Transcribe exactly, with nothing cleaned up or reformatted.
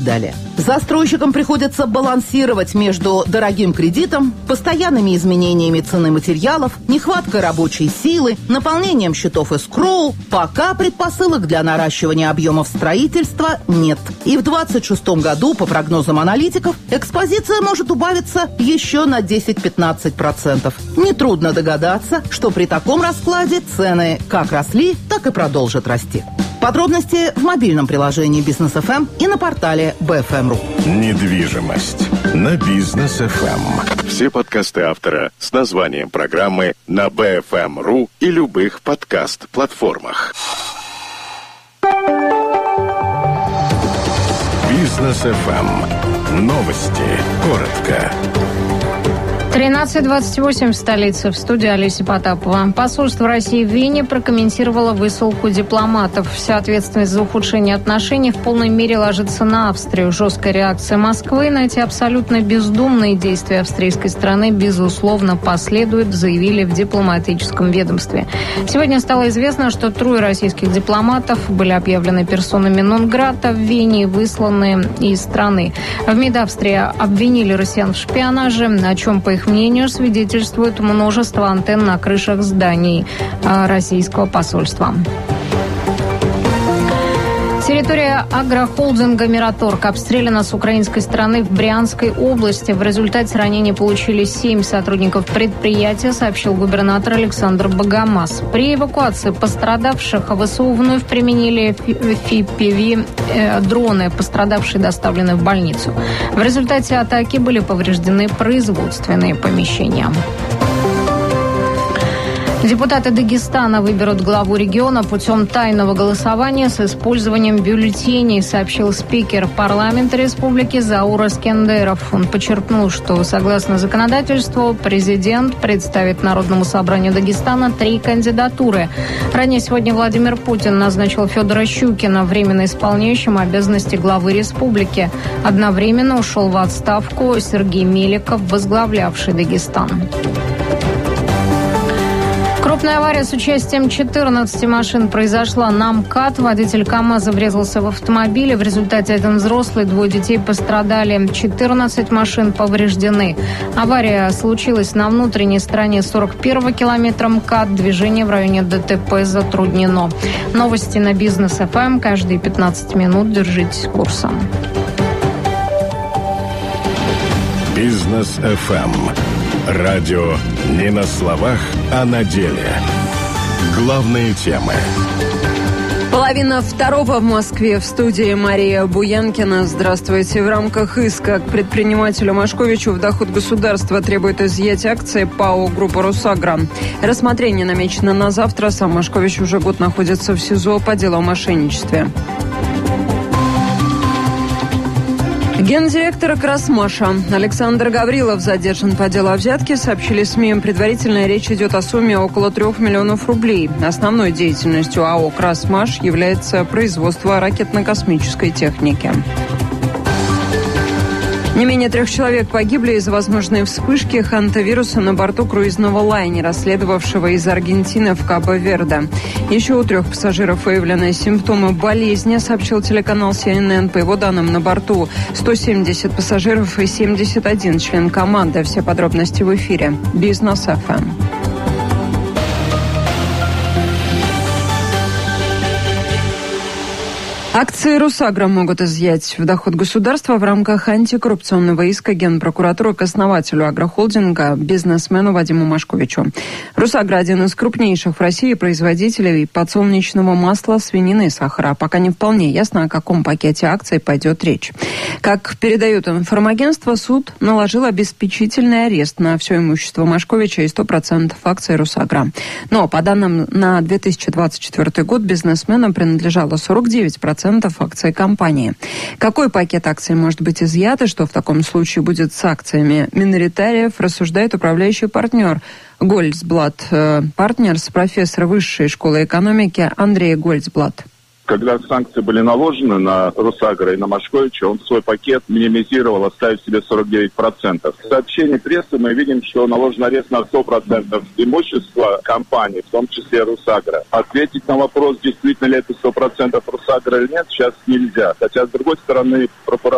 Далее. Застройщикам приходится балансировать между дорогим кредитом, постоянными изменениями цены материалов, нехваткой рабочей силы, наполнением счетов эскроу, пока предпосылок для наращивания объемов строительства нет. И в двадцать шестом году, по прогнозам аналитиков, экспозиция может убавиться еще на десять-пятнадцать процентов. Нетрудно догадаться, что при таком раскладе цены как росли, так и продолжат расти. Подробности в мобильном приложении Бизнес эф эм и на портале би эф эм точка ру. Недвижимость на Бизнес эф эм. Все подкасты автора с названием программы на би эф эм точка ру и любых подкаст-платформах. Бизнес эф эм. Новости. Коротко. тринадцать двадцать восемь в столице. В студии Олеся Потапова. Посольство России в Вене прокомментировало высылку дипломатов. Вся ответственность за ухудшение отношений в полной мере ложится на Австрию. Жесткая реакция Москвы на эти абсолютно бездумные действия австрийской страны безусловно последует, заявили в дипломатическом ведомстве. Сегодня стало известно, что трое российских дипломатов были объявлены персонами нон-грата в Вене и высланы из страны. В МИД Австрии обвинили россиян в шпионаже, о чем, по их мнению, свидетельствует множество антенн на крышах зданий российского посольства. Территория агрохолдинга «Мираторг» обстреляна с украинской стороны в Брянской области. В результате ранений получили семь сотрудников предприятия, сообщил губернатор Александр Богомаз. При эвакуации пострадавших ВСУ вновь применили эф пи ви-дроны. Пострадавшие доставлены в больницу. В результате атаки были повреждены производственные помещения. Депутаты Дагестана выберут главу региона путем тайного голосования с использованием бюллетеней, сообщил спикер парламента республики Заур Эскендеров. Он подчеркнул, что, согласно законодательству, президент представит Народному собранию Дагестана три кандидатуры. Ранее сегодня Владимир Путин назначил Федора Щукина временно исполняющим обязанности главы республики. Одновременно ушел в отставку Сергей Меликов, возглавлявший Дагестан. Крупная авария с участием четырнадцати машин произошла на МКАД. Водитель КАМАЗа врезался в автомобиль. В результате один взрослый, двое детей пострадали. четырнадцать машин повреждены. Авария случилась на внутренней стороне сорок первого километра МКАД. Движение в районе ДТП затруднено. Новости на Бизнес эф эм. Каждые пятнадцать минут держитесь курса. Бизнес эф эм. Радио не на словах, а на деле. Главные темы. Половина второго в Москве. В студии Мария Буянкина. Здравствуйте. В рамках иска к предпринимателю Машковичу в доход государства требует изъять акции ПАО «Группа Русагра». Рассмотрение намечено на завтра. Сам Машкович уже год находится в СИЗО по делу о мошенничестве. Гендиректор «Красмаша» Александр Гаврилов задержан по делу о взятке, сообщили СМИ. Предварительная речь идет о сумме около трех миллионов рублей. Основной деятельностью АО «Красмаш» является производство ракетно-космической техники. Не менее трех человек погибли из-за возможной вспышки хантавируса на борту круизного лайнера, следовавшего из Аргентины в Кабо-Верде. Еще у трех пассажиров выявлены симптомы болезни, сообщил телеканал си эн эн. По его данным, на борту сто семьдесят пассажиров и семьдесят один член команды. Все подробности в эфире. Бизнес эф эм. Акции «Русагра» могут изъять в доход государства в рамках антикоррупционного иска Генпрокуратуры к основателю агрохолдинга, бизнесмену Вадиму Машковичу. «Русагра» – один из крупнейших в России производителей подсолнечного масла, свинины и сахара. Пока не вполне ясно, о каком пакете акций пойдет речь. Как передает информагентство, суд наложил обеспечительный арест на все имущество Машковича и сто процентов акций «Русагра». Но, по данным на две тысячи двадцать четвёртый год, бизнесмену принадлежало сорок девять процентов акций компании. Какой пакет акций может быть изъят и что в таком случае будет с акциями миноритариев, рассуждает управляющий партнер Гольцблат Партнерс, профессор Высшей школы экономики Андрей Гольцблат. Когда санкции были наложены на Русагра и на Машковича, он свой пакет минимизировал, оставив себе сорок девять процентов. В сообщении прессы мы видим, что наложен арест на сто процентов имущества компании, в том числе Русагра. Ответить на вопрос, действительно ли это сто процентов Русагра или нет, сейчас нельзя. Хотя, с другой стороны, прокуратура